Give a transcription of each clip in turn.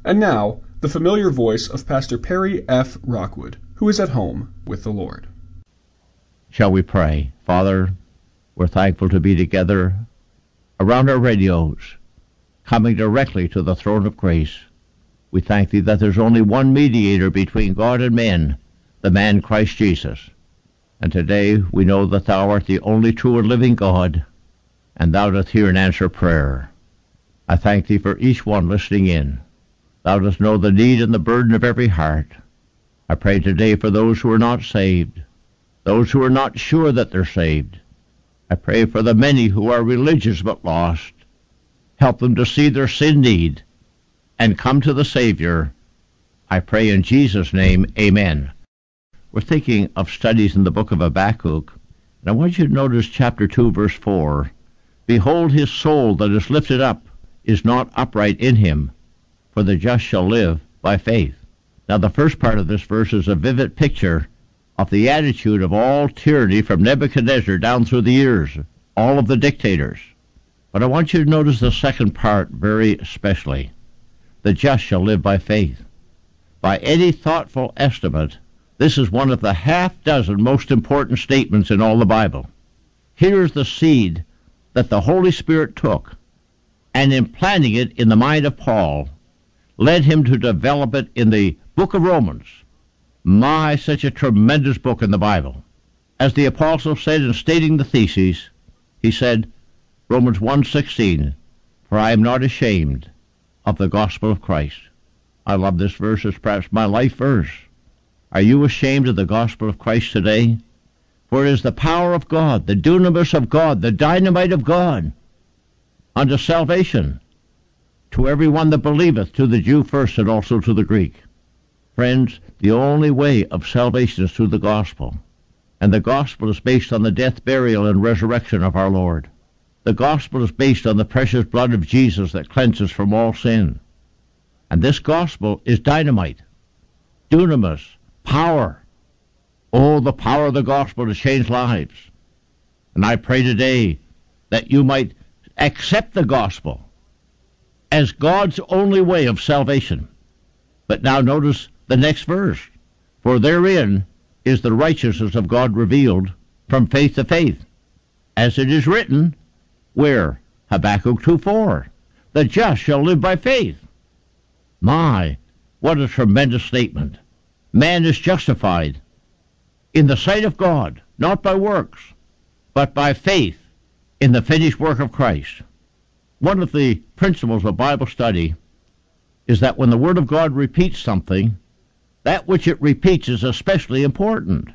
And now, the familiar voice of Pastor Perry F. Rockwood, who is at home with the Lord. Shall we pray? Father, we're thankful to be together around our radios, coming directly to the throne of grace. We thank Thee that there's only one mediator between God and men, the man Christ Jesus. And today we know that Thou art the only true and living God, and Thou dost hear and answer prayer. I thank Thee for each one listening in. Thou dost know the need and the burden of every heart. I pray today for those who are not saved, those who are not sure that they're saved. I pray for the many who are religious but lost. Help them to see their sin need and come to the Savior. I pray in Jesus' name, amen. We're thinking of studies in the book of Habakkuk, and I want you to notice chapter 2, verse 4. Behold, his soul that is lifted up is not upright in him, for the just shall live by faith. Now, the first part of this verse is a vivid picture of the attitude of all tyranny from Nebuchadnezzar down through the years, all of the dictators. But I want you to notice the second part very especially. The just shall live by faith. By any thoughtful estimate, this is one of the half-dozen most important statements in all the Bible. Here's the seed that the Holy Spirit took, and in planting it in the mind of Paul, led him to develop it in the book of Romans. My, such a tremendous book in the Bible. As the apostle said in stating the theses, he said, Romans 1:16, for I am not ashamed of the gospel of Christ. I love this verse. It's perhaps my life verse. Are you ashamed of the gospel of Christ today? For it is the power of God, the dunamis of God, the dynamite of God, unto salvation, to every one that believeth, to the Jew first and also to the Greek. Friends, the only way of salvation is through the gospel. And the gospel is based on the death, burial, and resurrection of our Lord. The gospel is based on the precious blood of Jesus that cleanses from all sin. And this gospel is dynamite, dunamis, power. Oh, the power of the gospel to change lives. And I pray today that you might accept the gospel as God's only way of salvation. But now notice the next verse. For therein is the righteousness of God revealed from faith to faith. As it is written, where? Habakkuk 2:4. The just shall live by faith. My, what a tremendous statement. Man is justified in the sight of God, not by works, but by faith in the finished work of Christ. One of the principles of Bible study is that when the Word of God repeats something, that which it repeats is especially important.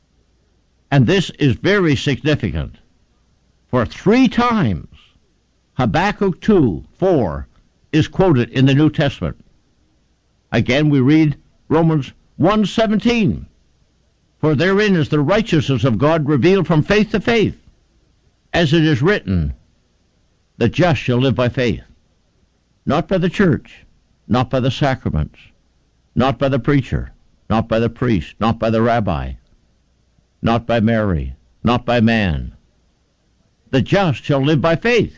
And this is very significant. For 3 times, Habakkuk 2:4 is quoted in the New Testament. Again, we read Romans 1:17. For therein is the righteousness of God revealed from faith to faith. As it is written, the just shall live by faith. Not by the church, not by the sacraments, not by the preacher, not by the priest, not by the rabbi, not by Mary, not by man. The just shall live by faith.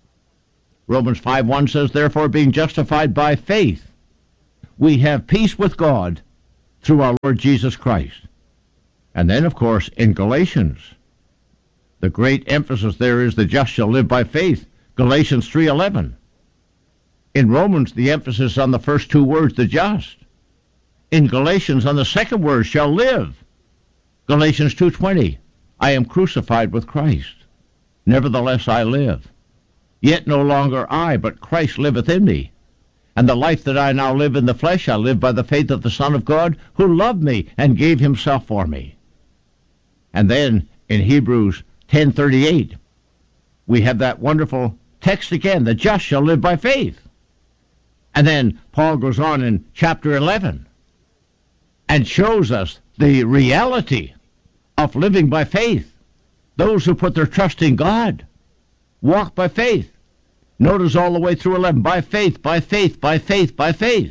Romans 5:1 says, therefore, being justified by faith, we have peace with God through our Lord Jesus Christ. And then, of course, in Galatians, the great emphasis there is the just shall live by faith, Galatians 3:11. In Romans, the emphasis on the first 2 words, the just. In Galatians, on the second word, shall live, Galatians 2:20. I am crucified with Christ. Nevertheless I live. Yet no longer I, but Christ liveth in me. And the life that I now live in the flesh, I live by the faith of the Son of God, who loved me and gave himself for me. And then in Hebrews 10:38, we have that wonderful text again, the just shall live by faith. And then Paul goes on in chapter 11 and shows us the reality of living by faith. Those who put their trust in God walk by faith. Notice all the way through 11, by faith, by faith, by faith, by faith.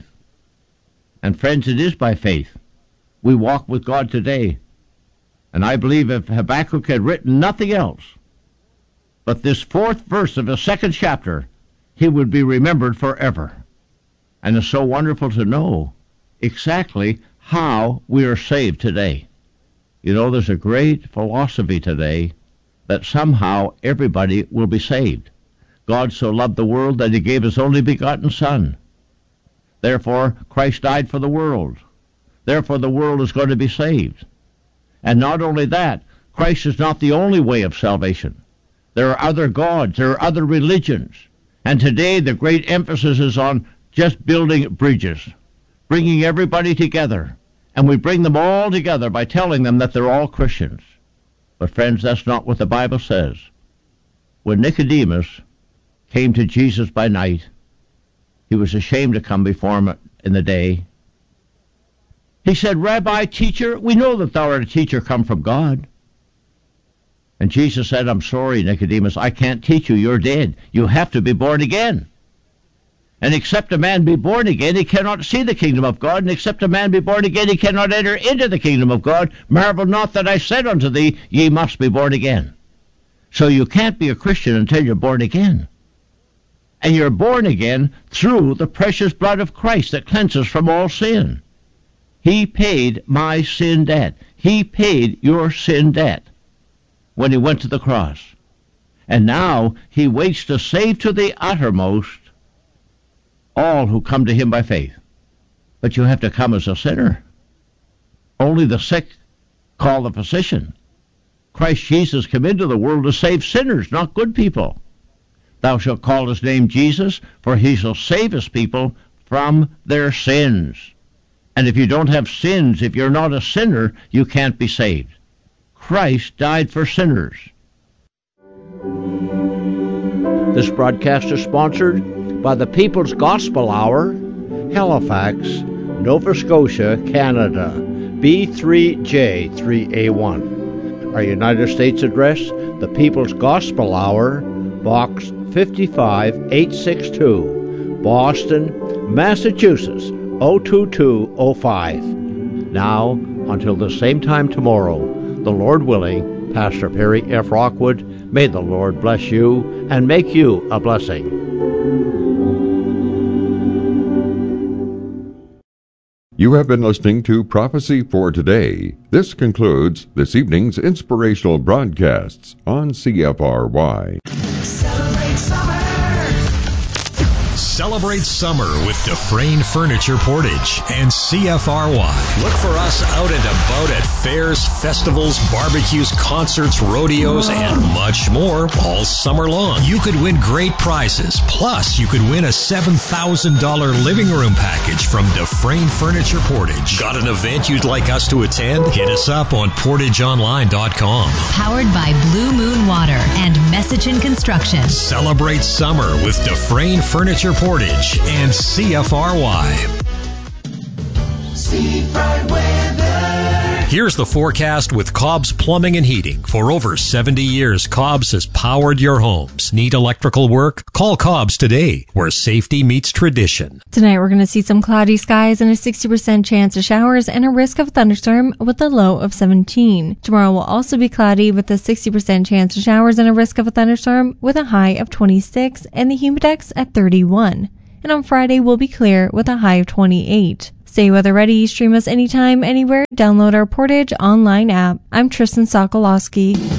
And friends, it is by faith we walk with God today. And I believe if Habakkuk had written nothing else but this 4th verse of the 2nd chapter, he would be remembered forever. And it's so wonderful to know exactly how we are saved today. You know, there's a great philosophy today that somehow everybody will be saved. God so loved the world that he gave his only begotten Son. Therefore, Christ died for the world. Therefore, the world is going to be saved. And not only that, Christ is not the only way of salvation. There are other gods, there are other religions. And today the great emphasis is on just building bridges, bringing everybody together. And we bring them all together by telling them that they're all Christians. But friends, that's not what the Bible says. When Nicodemus came to Jesus by night, he was ashamed to come before him in the day. He said, "Rabbi, teacher, we know that thou art a teacher come from God." And Jesus said, "I'm sorry, Nicodemus, I can't teach you. You're dead. You have to be born again. And except a man be born again, he cannot see the kingdom of God. And except a man be born again, he cannot enter into the kingdom of God. Marvel not that I said unto thee, ye must be born again." So you can't be a Christian until you're born again. And you're born again through the precious blood of Christ that cleanses from all sin. He paid my sin debt. He paid your sin debt when he went to the cross. And now he waits to save to the uttermost all who come to him by faith. But you have to come as a sinner. Only the sick call the physician. Christ Jesus came into the world to save sinners, not good people. Thou shalt call his name Jesus, for he shall save his people from their sins. And if you don't have sins, if you're not a sinner, you can't be saved. Christ died for sinners. This broadcast is sponsored by the People's Gospel Hour, Halifax, Nova Scotia, Canada, B3J3A1. Our United States address, the People's Gospel Hour, Box 55862, Boston, Massachusetts, 02205. Now, until the same time tomorrow, the Lord willing, Pastor Perry F. Rockwood, may the Lord bless you and make you a blessing. You have been listening to Prophecy for Today. This concludes this evening's inspirational broadcasts on CFRY. Celebrate summer with Dufresne Furniture Portage and CFRY. Look for us out and about at fairs, festivals, barbecues, concerts, rodeos, and much more all summer long. You could win great prizes. Plus, you could win a $7,000 living room package from Dufresne Furniture Portage. Got an event you'd like us to attend? Hit us up on portageonline.com. Powered by Blue Moon Water and Messichin Construction. Celebrate summer with Dufresne Furniture Portage and CFRY. Seafront weather. Here's the forecast with Cobb's Plumbing and Heating. For over 70 years, Cobb's has powered your homes. Need electrical work? Call Cobb's today, where safety meets tradition. Tonight we're going to see some cloudy skies and a 60% chance of showers and a risk of thunderstorm with a low of 17. Tomorrow will also be cloudy with a 60% chance of showers and a risk of a thunderstorm with a high of 26 and the humidex at 31. And on Friday will be clear with a high of 28. Stay weather ready, stream us anytime, anywhere, download our Portage online app. I'm Tristan Sokolowski.